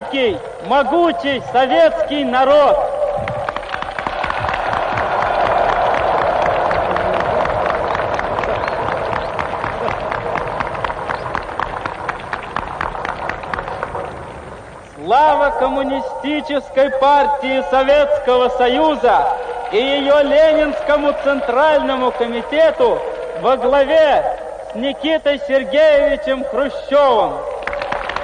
великий, могучий советский народ! Слава Коммунистической партии Советского Союза и ее Ленинскому Центральному комитету во главе с Никитой Сергеевичем Хрущевым!